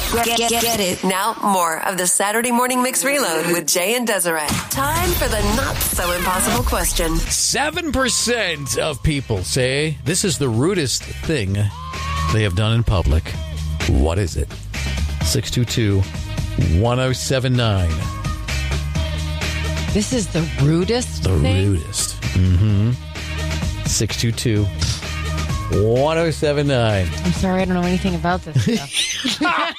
Get it. Now, more of the Saturday Morning Mix Reload with Jay and Desiree. Time for the not-so-impossible question. 7% of people say this is the rudest thing they have done in public. What is it? 622-1079. This is the rudest The thing? rudest. 622-1079. I'm sorry, I don't know anything about this stuff.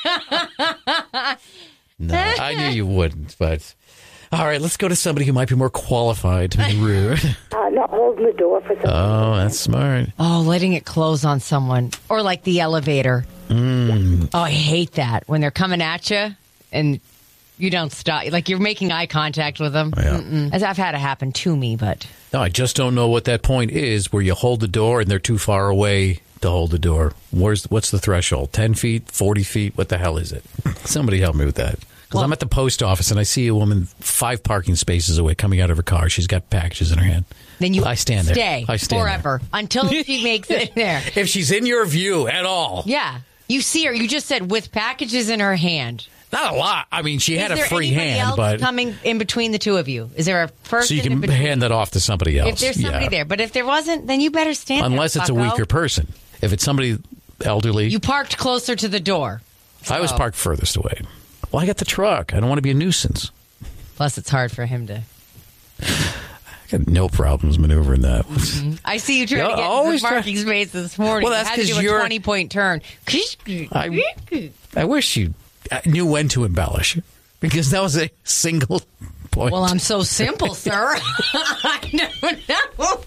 No, I knew you wouldn't, but... All right, let's go to somebody who might be more qualified to be rude. Not holding the door for someone. Oh, that's smart. Oh, letting it close on someone. Or like the elevator. Oh, I hate that. When they're coming at you and you don't stop. Like you're making eye contact with them. Yeah. As I've had it happen to me, but... No, I just don't know what that point is where you hold the door and they're too far away to hold the door. What's the threshold? 10 feet? 40 feet? What the hell is it? Somebody help me with that. Because I'm at the post office and I see a woman 5 parking spaces away coming out of her car. She's got packages in her hand. Then you I stand there. Stay I stand forever there. until she makes it there. If she's in your view at all. Yeah. You see her. You just said with packages in her hand. Not a lot. I mean, she had a free Is there anybody hand, else but... coming in between the two of you? Is there a person So you in can between? hand that off to somebody else. If there's somebody there. But if there wasn't, then you better stand there, Unless it's a bucko. weaker person. If it's somebody elderly... You parked closer to the door. I was parked furthest away. Well, I got the truck. I don't want to be a nuisance. Plus, it's hard for him to... I got no problems maneuvering that. I see you trying to get always the parking space this morning. Well, that's You had to 'cause do you're- a 20-point turn. I wish you knew when to embellish, because that was a single point. Well, I'm so simple, sir. I don't know.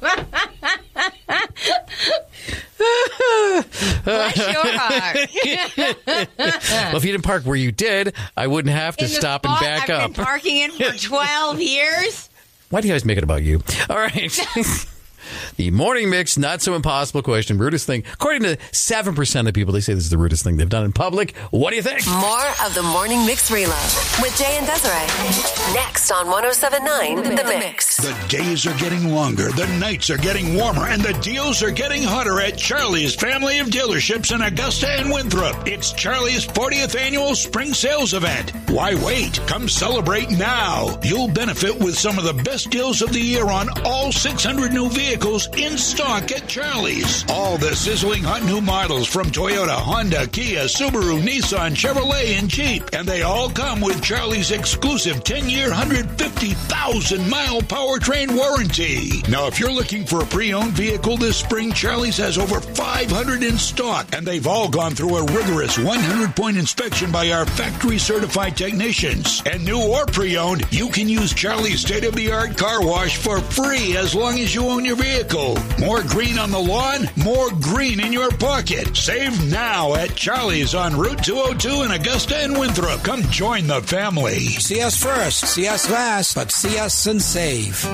Bless your heart. Well, if you didn't park where you did, I wouldn't have to In the stop and spot back I've up. been parking in for 12 years. Why do you guys make it about you? All right. The morning mix, not so impossible question. Rudest thing. According to 7% of people, they say this is the rudest thing they've done in public. What do you think? More of the Morning Mix Reload with Jay and Desiree. Next on 107.9 The Mix. The days are getting longer, the nights are getting warmer, and the deals are getting hotter at Charlie's family of dealerships in Augusta and Winthrop. It's Charlie's 40th annual spring sales event. Why wait? Come celebrate now. You'll benefit with some of the best deals of the year on all 600 new vehicles in stock at Charlie's. All the sizzling hot new models from Toyota, Honda, Kia, Subaru, Nissan, Chevrolet, and Jeep. And they all come with Charlie's exclusive 10-year, 150,000-mile powertrain warranty. Now, if you're looking for a pre-owned vehicle this spring, Charlie's has over 500 in stock. And they've all gone through a rigorous 100-point inspection by our factory-certified technicians. And new or pre-owned, you can use Charlie's state-of-the-art car wash for free as long as you own your vehicle. More green on the lawn, more green in your pocket. Save now at Charlie's on Route 202 in Augusta and Winthrop. Come join the family. See us first, see us last, but see us and save.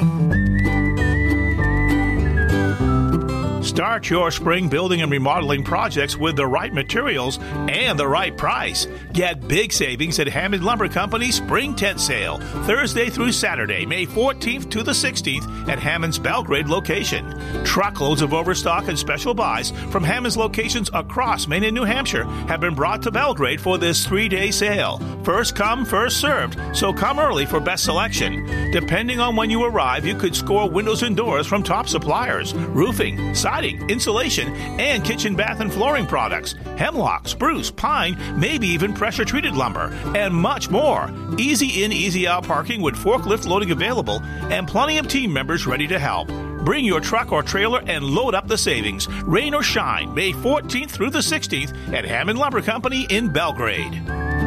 Start your spring building and remodeling projects with the right materials and the right price. Get big savings at Hammond Lumber Company Spring Tent Sale, Thursday through Saturday, May 14th to the 16th at Hammond's Belgrade location. Truckloads of overstock and special buys from Hammond's locations across Maine and New Hampshire have been brought to Belgrade for this 3-day sale. First come, first served, so come early for best selection. Depending on when you arrive, you could score windows and doors from top suppliers, roofing, siding, insulation, and kitchen, bath, and flooring products, hemlock, spruce, pine, maybe even pressure-treated lumber, and much more. Easy in, easy out parking with forklift loading available and plenty of team members ready to help. Bring your truck or trailer and load up the savings. Rain or shine, May 14th through the 16th at Hammond Lumber Company in Belgrade.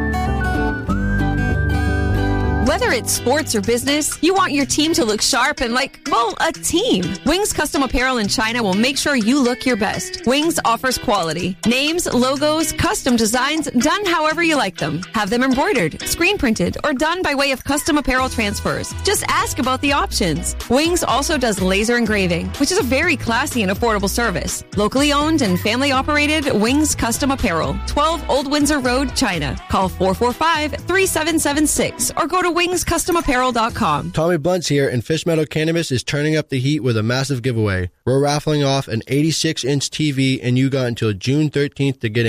Whether it's sports or business, you want your team to look sharp and like, well, a team. Wings Custom Apparel in China will make sure you look your best. Wings offers quality. Names, logos, custom designs, done however you like them. Have them embroidered, screen printed, or done by way of custom apparel transfers. Just ask about the options. Wings also does laser engraving, which is a very classy and affordable service. Locally owned and family operated Wings Custom Apparel, 12 Old Windsor Road, China. Call 445-3776 or go to wingscustomapparel.com. Tommy Bunce here, and Fish Meadow Cannabis is turning up the heat with a massive giveaway. We're raffling off an 86-inch TV, and you got until June 13th to get in.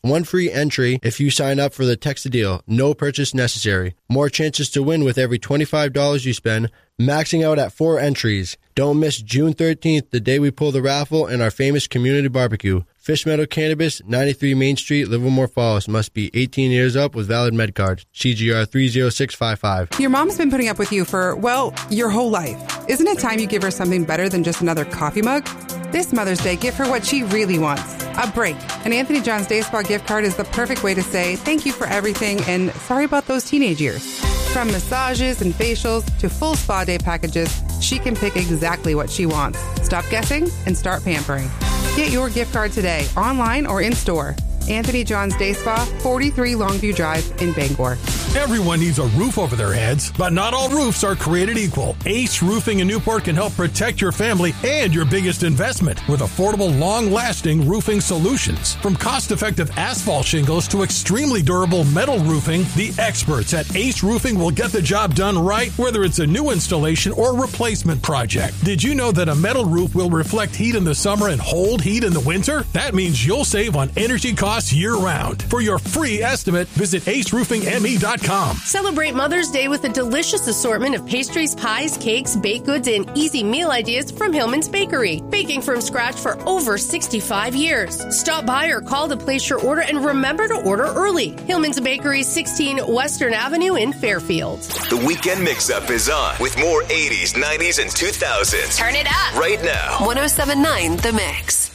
1 free entry if you sign up for the Text-a-Deal. No purchase necessary. More chances to win with every $25 you spend, maxing out at 4 entries. Don't miss June 13th, the day we pull the raffle and our famous community barbecue. Fish Meadow Cannabis, 93 Main Street, Livermore Falls. Must be 18 years up with valid med card. CGR 30655. Your mom's been putting up with you for, well, your whole life. Isn't it time you give her something better than just another coffee mug? This Mother's Day, give her what she really wants. A break. An Anthony John's Day Spa gift card is the perfect way to say thank you for everything and sorry about those teenage years. From massages and facials to full spa day packages, she can pick exactly what she wants. Stop guessing and start pampering. Get your gift card today, online or in store. Anthony John's Day Spa, 43 Longview Drive in Bangor. Everyone needs a roof over their heads, but not all roofs are created equal. Ace Roofing in Newport can help protect your family and your biggest investment with affordable, long-lasting roofing solutions. From cost-effective asphalt shingles to extremely durable metal roofing, the experts at Ace Roofing will get the job done right, whether it's a new installation or replacement project. Did you know that a metal roof will reflect heat in the summer and hold heat in the winter? That means you'll save on energy costs year-round. For your free estimate, visit aceroofingme.com. Celebrate Mother's Day with a delicious assortment of pastries, pies, cakes, baked goods, and easy meal ideas from Hillman's Bakery. Baking from scratch for over 65 years. Stop by or call to place your order and remember to order early. Hillman's Bakery, 16 Western Avenue in Fairfield. The Weekend Mix-Up is on with more 80s, 90s, and 2000s. Turn it up. Right now. 107.9 The Mix.